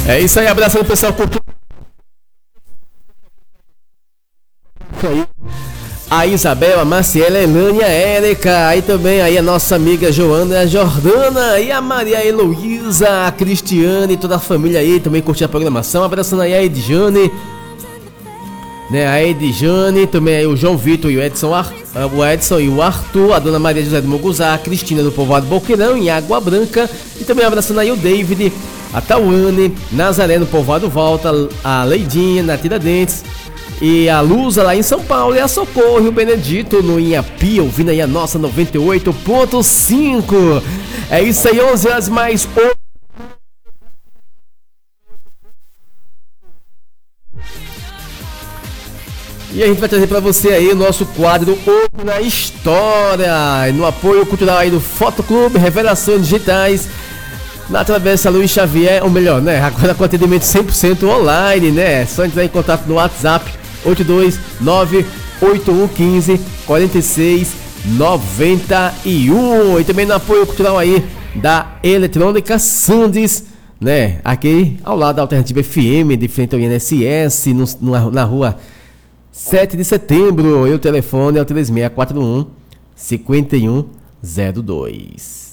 É isso aí, abraçando o pessoal. A Isabel, a Marciela, a Elânia, a Érica, aí também aí a nossa amiga Joana, a Jordana, e a Maria Heloísa, a Cristiane, toda a família aí também curtindo a programação, abraçando aí a Edjane, né, a Edjane, também aí o João Vitor e o Edson e o Arthur, a dona Maria José do Moguzá, a Cristina do Povoado Boqueirão, em Água Branca, e também abraçando aí o David, a Tawane, Nazaré no Povoado Volta, a Leidinha, na Tiradentes, e a Luza lá em São Paulo, e a Socorro e o Benedito no Inhapi, ouvindo aí a nossa 98.5. É isso aí, 11 horas mais 8. E a gente vai trazer para você aí o nosso quadro Hoje na História, no apoio cultural aí do Fotoclube, Revelações Digitais, na Travessa Luiz Xavier, ou melhor, né, agora com atendimento 100% online, né, só entrar em contato no WhatsApp 829-8115-4691, e também no apoio cultural aí da Eletrônica Sandes, né, aqui ao lado da Alternativa FM, de frente ao INSS, na rua 7 de setembro, e o telefone é o 3641-5102.